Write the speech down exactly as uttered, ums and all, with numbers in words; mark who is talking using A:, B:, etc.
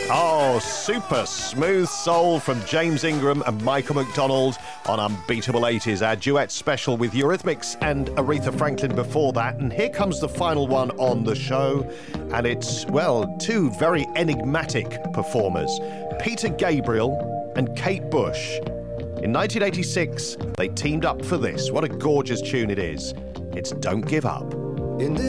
A: Oh, super smooth soul from James Ingram and Michael McDonald on Unbeatable eighties, our duet special with Eurythmics and Aretha Franklin before that. And here comes the final one on the show, and it's, well, two very enigmatic performers, Peter Gabriel and Kate Bush. In nineteen eighty-six, they teamed up for this. What a gorgeous tune it is. It's Don't Give Up.
B: In this